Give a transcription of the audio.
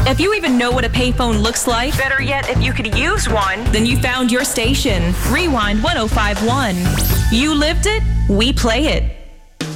If you even know what a payphone looks like, better yet, if you could use one, then you found your station. Rewind 1051. You lived it, we play it.